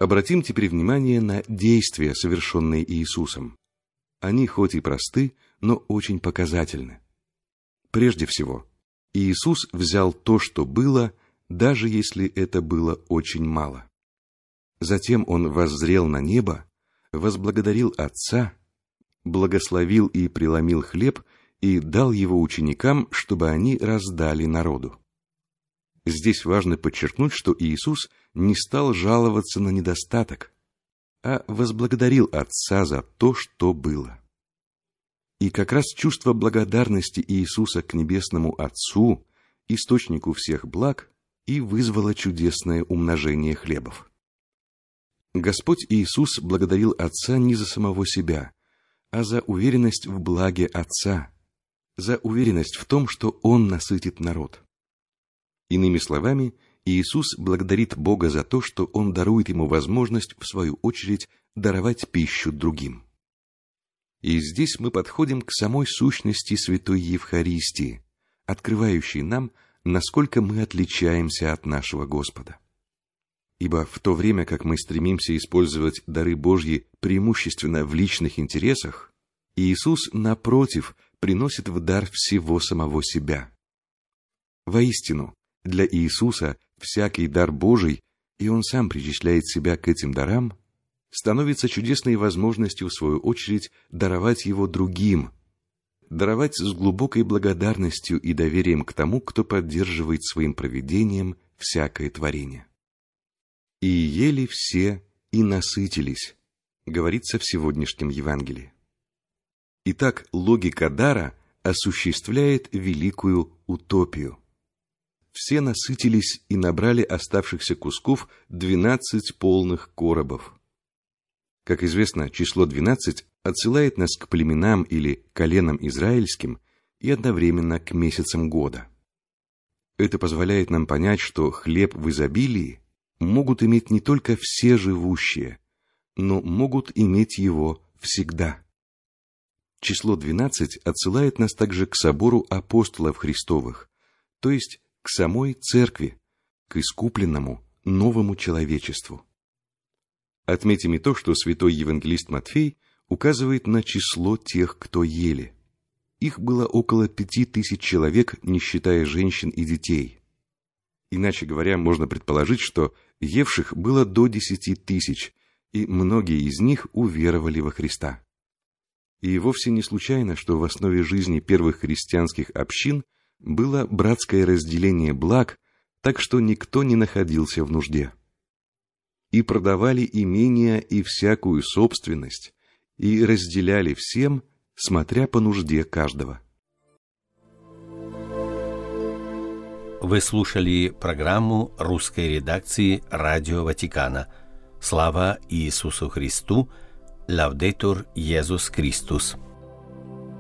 Обратим теперь внимание на действия, совершенные Иисусом. Они хоть и просты, но очень показательны. Прежде всего, Иисус взял то, что было, даже если это было очень мало. Затем Он воззрел на небо, возблагодарил Отца, благословил и преломил хлеб и дал его ученикам, чтобы они раздали народу. Здесь важно подчеркнуть, что Иисус не стал жаловаться на недостаток, а возблагодарил Отца за то, что было. И как раз чувство благодарности Иисуса к Небесному Отцу, источнику всех благ, и вызвало чудесное умножение хлебов. Господь Иисус благодарил Отца не за самого себя, а за уверенность в благе Отца, за уверенность в том, что Он насытит народ. Иными словами, Иисус благодарит Бога за то, что Он дарует ему возможность, в свою очередь, даровать пищу другим. И здесь мы подходим к самой сущности Святой Евхаристии, открывающей нам, насколько мы отличаемся от нашего Господа. Ибо в то время, как мы стремимся использовать дары Божьи преимущественно в личных интересах, Иисус, напротив, приносит в дар всего самого себя. Воистину, для Иисуса всякий дар Божий, и Он сам причисляет себя к этим дарам, становится чудесной возможностью, в свою очередь, даровать его другим, даровать с глубокой благодарностью и доверием к тому, кто поддерживает своим провидением всякое творение. «И ели все, и насытились», говорится в сегодняшнем Евангелии. Итак, логика дара осуществляет великую утопию. Все насытились и набрали оставшихся кусков 12 полных коробов. Как известно, число 12 отсылает нас к племенам или коленам израильским и одновременно к месяцам года. Это позволяет нам понять, что хлеб в изобилии могут иметь не только все живущие, но могут иметь его всегда. Число 12 отсылает нас также к собору апостолов Христовых, то есть к самой Церкви, к искупленному новому человечеству. Отметим и то, что святой евангелист Матфей указывает на число тех, кто ели. Их было около 5000 человек, не считая женщин и детей. Иначе говоря, можно предположить, что евших было до 10 000, и многие из них уверовали во Христа. И вовсе не случайно, что в основе жизни первых христианских общин было братское разделение благ, так что никто не находился в нужде. И продавали имения и всякую собственность, и разделяли всем, смотря по нужде каждого. Вы слушали программу русской редакции Радио Ватикана. Слава Иисусу Христу! Лаудетур Иисус Христос!